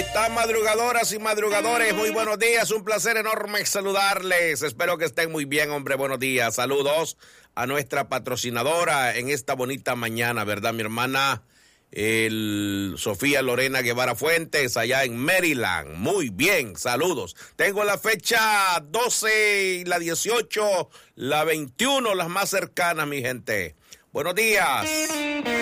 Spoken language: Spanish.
están, madrugadoras y madrugadores? Muy buenos días, un placer enorme saludarles. Espero que estén muy bien, hombre. Buenos días. Saludos a nuestra patrocinadora en esta bonita mañana, ¿verdad, mi hermana? Sofía Lorena Guevara Fuentes, allá en Maryland. Muy bien, saludos. Tengo la fecha 12, la 18, la 21, las más cercanas, mi gente. Buenos días.